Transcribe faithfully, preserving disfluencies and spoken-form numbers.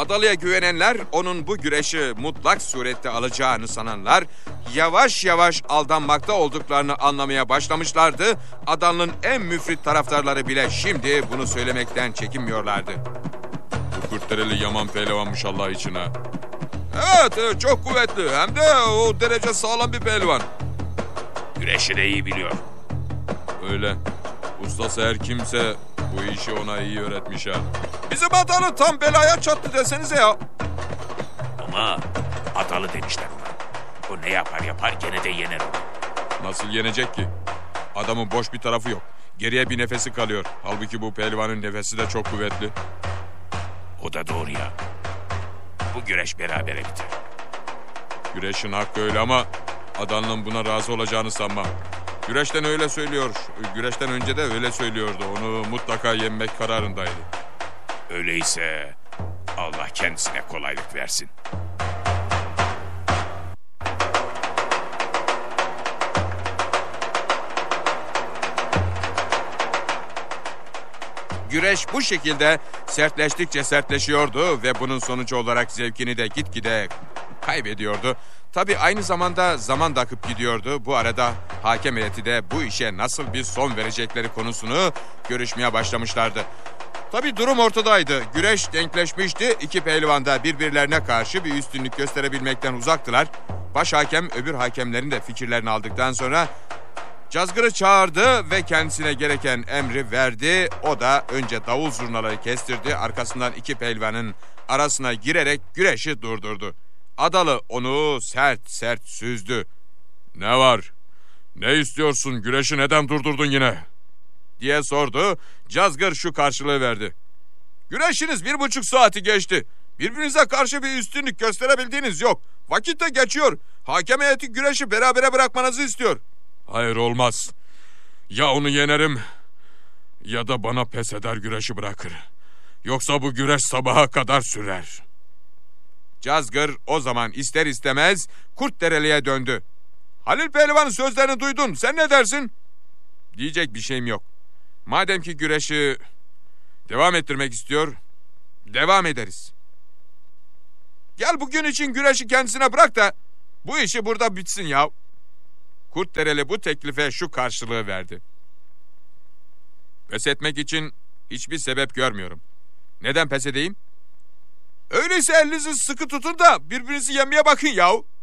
Adalı'ya güvenenler, onun bu güreşi mutlak surette alacağını sananlar, yavaş yavaş aldanmakta olduklarını anlamaya başlamışlardı. Adalı'nın en müfrit taraftarları bile şimdi bunu söylemekten çekinmiyorlardı. Bu Kurtdereli yaman pehlivanmış Allah için ha. Evet, çok kuvvetli, hem de o derece sağlam bir pehlivan. Güreşi de iyi biliyor. Öyle. Ustası her kimse bu işi ona iyi öğretmiş ha. Bizim Adalı tam belaya çattı desenize ya. Ama Adalı demişler ona. O ne yapar yapar gene de yener onu. Nasıl yenecek ki? Adamın boş bir tarafı yok. Geriye bir nefesi kalıyor. Halbuki bu pehlivanın nefesi de çok kuvvetli. O da doğru ya. Bu güreş berabere biter. Güreşin hakkı öyle ama Adalı'nın buna razı olacağını sanmam. Güreşten öyle söylüyor. Güreşten önce de öyle söylüyordu. Onu mutlaka yenmek kararındaydı. Öyleyse Allah kendisine kolaylık versin. Güreş bu şekilde sertleştikçe sertleşiyordu ve bunun sonucu olarak zevkini de gitgide kaybediyordu. Tabii aynı zamanda zaman da akıp gidiyordu. Bu arada hakem heyeti de bu işe nasıl bir son verecekleri konusunu görüşmeye başlamışlardı. Tabii durum ortadaydı. Güreş denkleşmişti. İki pehlivan da birbirlerine karşı bir üstünlük gösterebilmekten uzaktılar. Baş hakem öbür hakemlerin de fikirlerini aldıktan sonra Cazgır'ı çağırdı ve kendisine gereken emri verdi. O da önce davul zurnaları kestirdi. Arkasından iki pehlivanın arasına girerek güreşi durdurdu. Adalı onu sert sert süzdü. "Ne var? Ne istiyorsun? Güreşi neden durdurdun yine?" diye sordu. Cazgır şu karşılığı verdi. "Güreşiniz bir buçuk saati geçti. Birbirinize karşı bir üstünlük gösterebildiğiniz yok. Vakit de geçiyor. Hakem heyeti güreşi berabere bırakmanızı istiyor." "Hayır, olmaz. Ya onu yenerim ya da bana pes eder güreşi bırakır. Yoksa bu güreş sabaha kadar sürer." Cazgır o zaman ister istemez Kurtdereli'ye döndü. "Halil Pehlivan'ın sözlerini duydun. Sen ne dersin?" "Diyecek bir şeyim yok. Madem ki güreşi devam ettirmek istiyor, devam ederiz. Gel bugün için güreşi kendisine bırak da bu işi burada bitsin ya." Kurtdereli bu teklife şu karşılığı verdi. "Pes etmek için hiçbir sebep görmüyorum. Neden pes edeyim? Öyleyse elinizi sıkı tutun da birbirinizi yenmeye bakın yahu."